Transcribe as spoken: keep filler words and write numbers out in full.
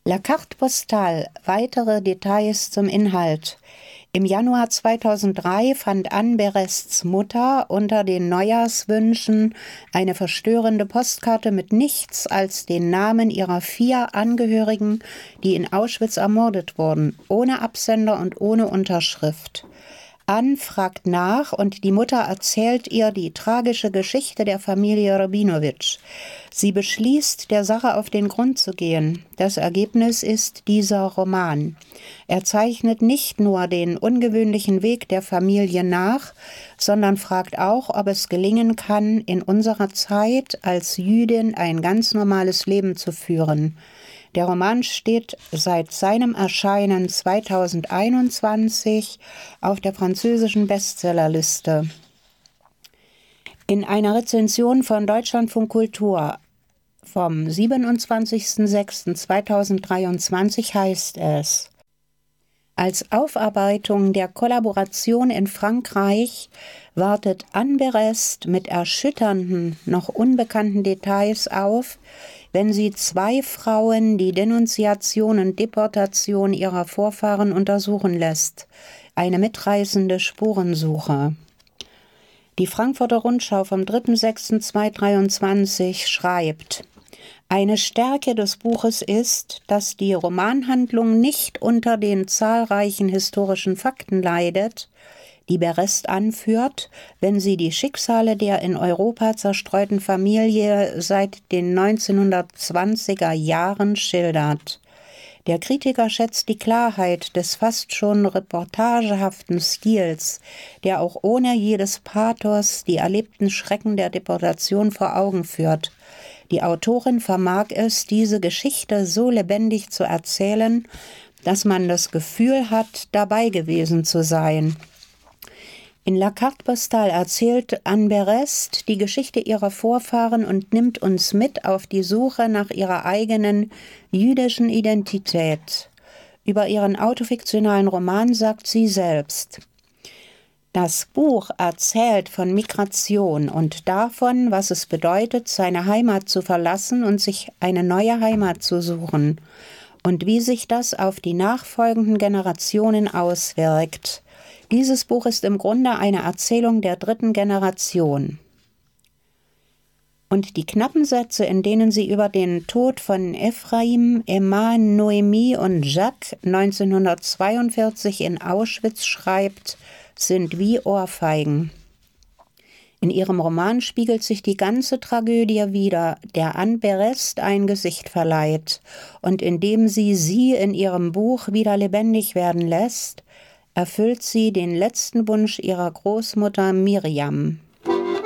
La Carte Postale, weitere Details zum Inhalt. Im Januar zweitausenddrei fand Anne Berest's Mutter unter den Neujahrswünschen eine verstörende Postkarte mit nichts als den Namen ihrer vier Angehörigen, die in Auschwitz ermordet wurden, ohne Absender und ohne Unterschrift. Anne fragt nach und die Mutter erzählt ihr die tragische Geschichte der Familie Rabinowitsch. Sie beschließt, der Sache auf den Grund zu gehen. Das Ergebnis ist dieser Roman. Er zeichnet nicht nur den ungewöhnlichen Weg der Familie nach, sondern fragt auch, ob es gelingen kann, in unserer Zeit als Jüdin ein ganz normales Leben zu führen. Der Roman steht seit seinem Erscheinen zweitausendeinundzwanzig auf der französischen Bestsellerliste. In einer Rezension von Deutschlandfunk Kultur vom siebenundzwanzigsten sechsten zweitausenddreiundzwanzig heißt es: Als Aufarbeitung der Kollaboration in Frankreich wartet Anne Berest mit erschütternden, noch unbekannten Details auf, wenn sie zwei Frauen die Denunziation und Deportation ihrer Vorfahren untersuchen lässt. Eine mitreißende Spurensuche. Die Frankfurter Rundschau vom dritten sechsten zweitausenddreiundzwanzig schreibt: Eine Stärke des Buches ist, dass die Romanhandlung nicht unter den zahlreichen historischen Fakten leidet, die Berest anführt, wenn sie die Schicksale der in Europa zerstreuten Familie seit den neunzehnhundertzwanziger Jahren schildert. Der Kritiker schätzt die Klarheit des fast schon reportagehaften Stils, der auch ohne jedes Pathos die erlebten Schrecken der Deportation vor Augen führt. Die Autorin vermag es, diese Geschichte so lebendig zu erzählen, dass man das Gefühl hat, dabei gewesen zu sein. In La Carte Postale erzählt Anne Berest die Geschichte ihrer Vorfahren und nimmt uns mit auf die Suche nach ihrer eigenen jüdischen Identität. Über ihren autofiktionalen Roman sagt sie selbst: Das Buch erzählt von Migration und davon, was es bedeutet, seine Heimat zu verlassen und sich eine neue Heimat zu suchen, und wie sich das auf die nachfolgenden Generationen auswirkt. Dieses Buch ist im Grunde eine Erzählung der dritten Generation. Und die knappen Sätze, in denen sie über den Tod von Ephraim, Emma, Noemi und Jacques neunzehnhundertzweiundvierzig in Auschwitz schreibt, sind wie Ohrfeigen. In ihrem Roman spiegelt sich die ganze Tragödie wider, der Anne Berest ein Gesicht verleiht. Und indem sie sie in ihrem Buch wieder lebendig werden lässt, erfüllt sie den letzten Wunsch ihrer Großmutter Miriam.